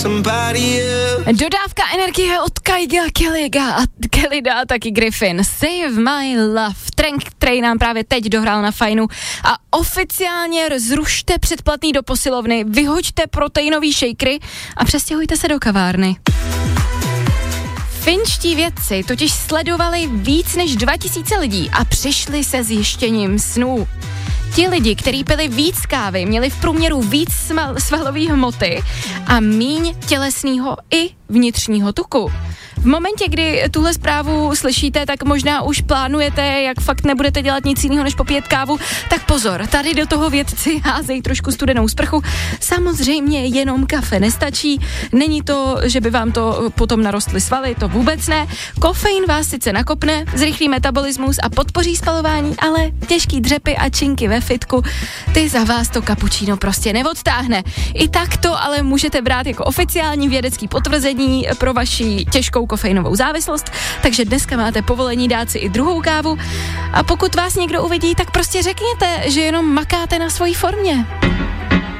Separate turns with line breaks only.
Dodávka energie od Kaiga, Kellyda a taky Griffin. Save my love. Track, který nám právě teď dohrál na Fajnu. A oficiálně zrušte předplatný do posilovny, vyhoďte proteinový shakery a přestěhujte se do kavárny. Finští vědci totiž sledovali víc než 2000 lidí a přišli se zjištěním snů. Ti lidi, kteří pili víc kávy, měli v průměru víc svalové hmoty a míň tělesného i vnitřního tuku. V momentě, kdy tuhle zprávu slyšíte, tak možná už plánujete, jak fakt nebudete dělat nic jiného, než popít kávu, tak pozor, tady do toho vědci házejí trošku studenou sprchu. Samozřejmě jenom kafe nestačí, není to, že by vám to potom narostly svaly, to vůbec ne. Kofein vás sice nakopne, zrychlí metabolismus a podpoří spalování, ale těžký dřepy a činky ve fitku, ty za vás to kapučíno prostě neodtáhne. I tak to ale můžete brát jako oficiální vědecký potvrzení pro vaši těžkou kofeinovou závislost, takže dneska máte povolení dát si i druhou kávu a pokud vás někdo uvidí, tak prostě řekněte, že jenom makáte na svojí formě.